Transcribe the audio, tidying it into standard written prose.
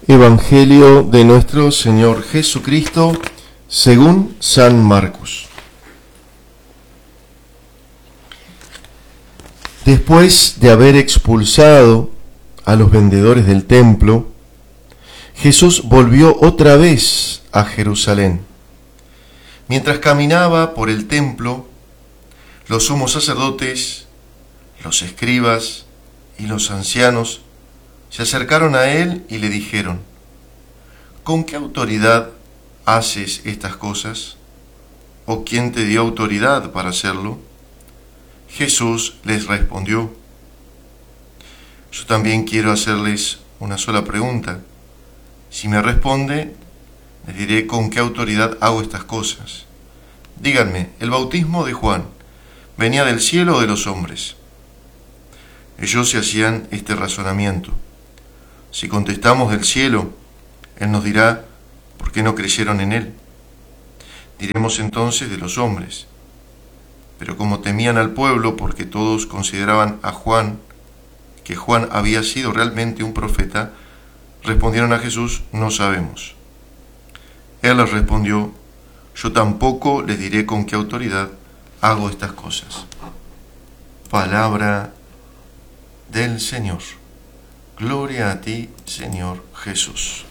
Evangelio de nuestro Señor Jesucristo según San Marcos. Después de haber expulsado a los vendedores del templo, Jesús volvió otra vez a Jerusalén. Mientras caminaba por el templo, los sumos sacerdotes, los escribas y los ancianos se acercaron a él y le dijeron: ¿con qué autoridad haces estas cosas? ¿O quién te dio autoridad para hacerlo? Jesús les respondió: yo también quiero hacerles una sola pregunta. Si me responde, les diré con qué autoridad hago estas cosas. Díganme, ¿el bautismo de Juan venía del cielo o de los hombres? Ellos se hacían este razonamiento. Si contestamos del cielo, Él nos dirá: ¿por qué no creyeron en Él? Diremos entonces de los hombres. Pero como temían al pueblo, porque todos consideraban que Juan había sido realmente un profeta, respondieron a Jesús: no sabemos. Él les respondió: yo tampoco les diré con qué autoridad hago estas cosas. Palabra del Señor. Gloria a ti, Señor Jesús.